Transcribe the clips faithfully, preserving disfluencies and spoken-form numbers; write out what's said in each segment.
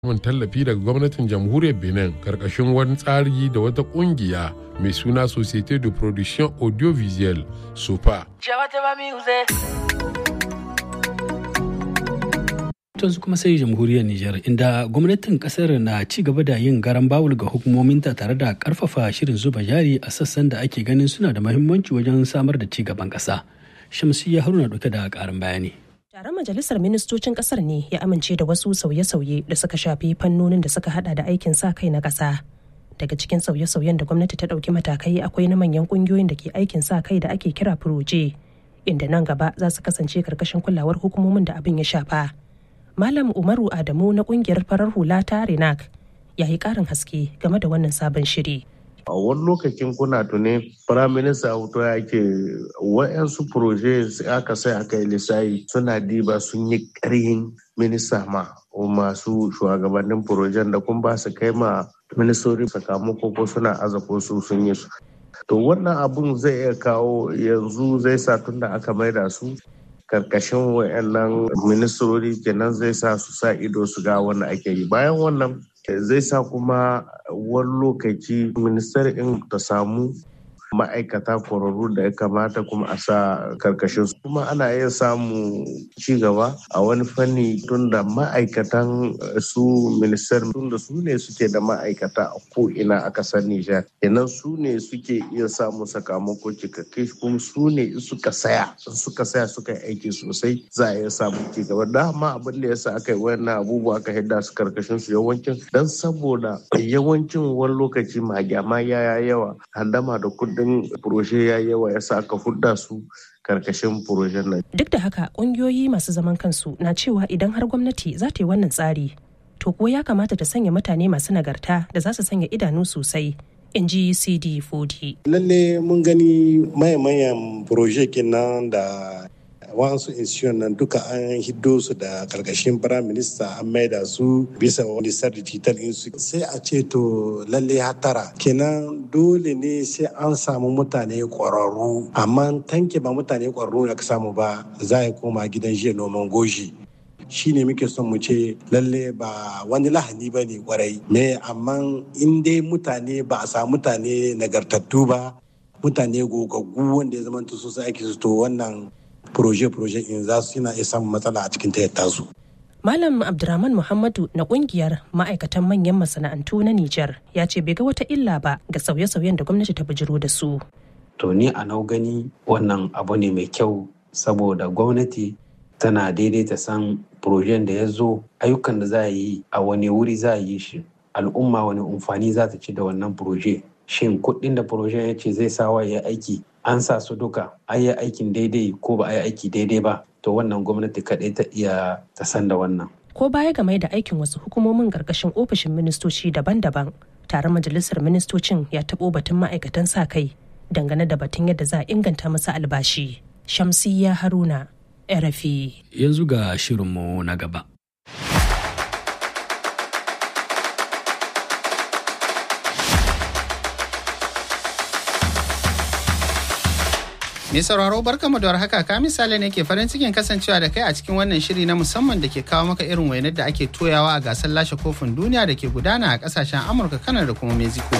samun tallafi daga gwamnatin jamhuriyar Benin karkashin wani tsari da wata kungiya mai suna Société de Production Audiovisuelle S O P A. Yanzu kuma sai jamhuriyar Nijar, inda gwamnatin kasar na ci gaba da yin garan bawul ga hukumominta tare da karfafa shirin zuba jari a sassan da ake ganin suna da muhimmanci wajen samar da ci gaban kasa. Shamsiyya Haruna dauke da karin bayani. Taron majalisar ministocin kasar ne ya amince da wasu sauye-sauye da suka shafi fannonin da suka hada da aikin sa kai na kasa. Daga cikin sauye-sauyen da gwamnati ta dauki matakai akwai na manyan kungiyoyin da ke aikin sa kai da ake kira furoje, inda nan gaba za su kasance karkashin kulawar hukumomin da abin ya shafa. Malam Umaru Adamu na kungiyar farar hula ta Renak ya yi karin haske game da wannan sabon shiri. A wani lokacin kuna tuni firaminista hoto ya ke wa'yansu proje aka sai aka yi lissayi suna diba sun yi ƙarhin minista ma masu shugabannin projen da kun ba su kai ma ministori sakamako ko suna azafo su sun yi su. To wannan abun zai iya kawo yanzu zai sa tun da aka maida su karkashin wayannan ministrori kenan zai sa su sa ido su ga wanda ake yi. Bayan wannan zai sa kuma wani lokaci ministar in ta samu ma'aikata kwararru da ya kamata kuma a sa karkashin su. Kuma ana iya samu ci gaba a wani fanni tun da ma'aikatan su ministar tun da su ne suke da ma'aikata a ko'ina a kasar Nijar. Kenan su ne suke iya samu sakamako cikakke kuma su ne suka saya suka saya suka yi aiki sosai za a iya samu ci gaba. Dama abin da yasa aka yi wannan abubuwa aka hidda su karkashin su yawancin dan saboda yawancin wani lokaci magyama ya yawa handama da kudin proje ya yawa ya sa aka hudda su karkashin projen nan. Duk da haka kungiyoyi masu zaman kansu na cewa idan har gwamnati za ta yi wannan tsari to ko ya kamata ta sanya mutane masu nagarta da za su sanya idanu sosai, in ji C D forty. Lalle mun gani mayan proje kenan da wasu institution nan duka an hiddo su da karkashin prime minister an maida su bisa wani sar digital insu sai a ce to lalle hatara kenan dole ne sai an samu mutane kwararru amma tanke ba mutane kwararru da ka samu ba za a koma gidan jiya noman goji. Shi ne muke son mu ce lalle ba wani lahani ba ne kwarai me amma in dai mutane ba a samu mutane nagartattu ba mutane gogaggu wanda ya zama su sai ake su to wannan proje-proje in za su yana iya samun matsala a cikin ta su. Malam Abdurrahman Muhammadu na kungiyar ma'aikatan manyan masana'antu na Nijar ya ce bai ga wata illa ba ga sauye-sauyen da gwamnati ta bijiro da su. To ni a nau gani wannan abu ne mai kyau saboda gwamnati tana daidaita san projen da ya zo ayyukan da za a yi a wani wuri za a yi shi al'umma wani amfani za ta ci da wannan proje. Shin kuɗin da projen ya ce zai sawa ya aiki an sa su duka an yi aikin daidai ko ba a yi aiki daidai ba to wannan gwamnati kaɗai ta iya ta san da wannan. Ko baya game da aikin wasu hukumomin ƙarƙashin ofishin ministoci daban-daban taron majalisar ministocin ya taɓo batun ma'aikatan sa kai dangane da batun yadda za a inganta masa albashi. Shamsiyya Haruna, R F I. Yanzu ga shirinmu na gaba. Mai sauraro barkamu da warhaka, ka misali ne ke farin cikin kasancewa da kai a cikin wannan shiri na musamman da ke kawo maka irin wainar da ake toyawa a gasar lashe kofin duniya da ke gudana a kasashen Amurka, Kanada da kuma Mexico.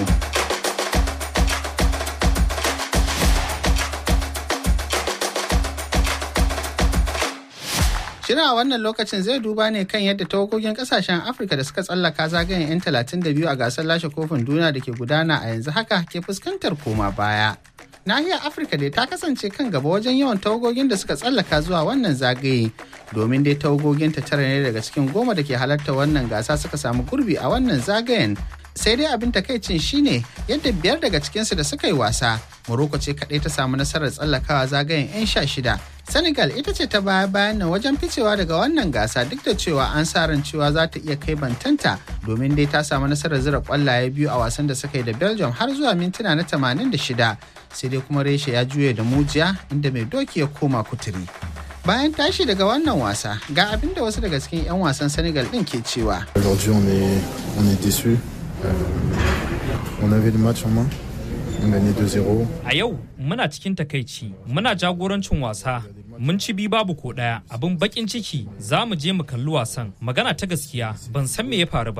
Shirin a wannan lokacin zai duba ne kan yadda tawagogin kasashen Afirka da suka tsallaka zagayen 'yan talatin da biyu a gasar lashe kofin duniya da ke gudana a yanzu haka ke fuskantar koma baya. Nahiyar Afirka dai ta kasance kan gaba wajen yawan tawagogin da suka tsallaka zuwa wannan zagaye, domin dai tawagogin ta tara ne daga cikin goma da ke halarta wannan gasa suka samu gurbi a wannan zagayen. Sai dai abin takaicin shine yadda biyar daga cikinsu da suka yi wasa, Morocco ce kaɗai ta samu nasarar tsallakawa zagayen 'yan sha shida. Senegal ita ce ta baya bayan nan wajen ficewa daga wannan gasa duk da cewa an sa ran cewa za ta iya kai bantanta domin dai ta samu nasarar zira kwallaye biyu a wasan da suka yi da Belgium har zuwa mintuna na tamanin da shida. Sai dai kuma reshe ya juye da mujiya inda mai doki ya koma kuturi. Bayan tashi daga wannan wasa ga abin da wasu daga cikin 'yan wasan Senegal din ke cewa. Aujourd'hui on est on est déçus. On avait le match en main. On gagnait deux zéro. A yau muna cikin takaici, muna jagorancin wasa, mun ci bi babu ko ɗaya abin bakin ciki za mu je mu kalli wasan magana ta gaskiya ban san me ya faru ba